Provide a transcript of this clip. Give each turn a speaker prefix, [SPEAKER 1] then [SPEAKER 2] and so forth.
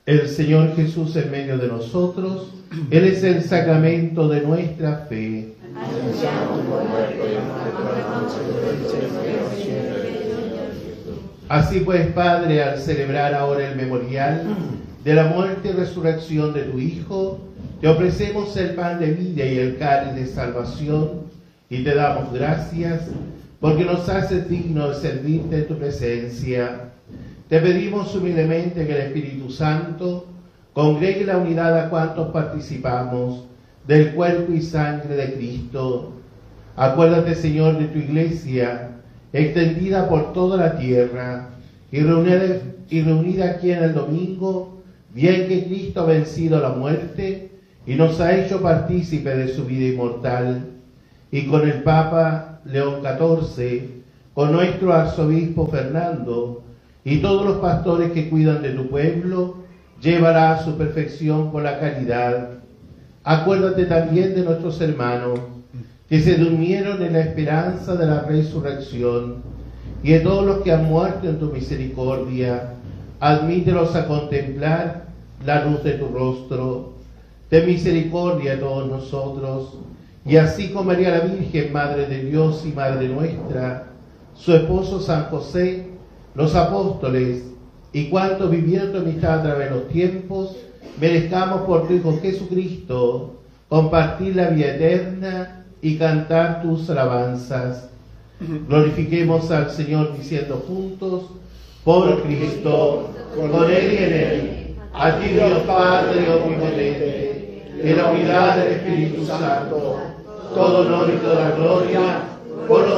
[SPEAKER 1] El Señor Jesús en medio de nosotros, Él es el sacramento de nuestra fe. Así pues, Padre, al celebrar ahora el memorial de la muerte y resurrección de tu Hijo, te ofrecemos el pan de vida y el cáliz de salvación y te damos gracias porque nos haces dignos de servirte en tu presencia. Te pedimos humildemente que el Espíritu Santo congregue la unidad a cuantos participamos del cuerpo y sangre de Cristo. Acuérdate, Señor, de tu Iglesia, extendida por toda la tierra y reunida aquí en el domingo, bien que Cristo ha vencido la muerte y nos ha hecho partícipe de su vida inmortal. Y con el Papa León XIV, con nuestro arzobispo Fernando y todos los pastores que cuidan de tu pueblo, llévala a su perfección por la caridad. Acuérdate también de nuestros hermanos que se durmieron en la esperanza de la resurrección y de todos los que han muerto en tu misericordia. Admítelos a contemplar la luz de tu rostro. Ten misericordia de todos nosotros, y así como María la Virgen, Madre de Dios y Madre nuestra, su esposo San José, los apóstoles y cuantos vivieron tu amistad a través de los tiempos, merezcamos por tu Hijo Jesucristo compartir la vida eterna y cantar tus alabanzas. Glorifiquemos al Señor diciendo juntos: por Cristo, con Él y en Él, a ti Dios Padre omnipotente, en la unidad del Espíritu Santo, todo honor y toda gloria por los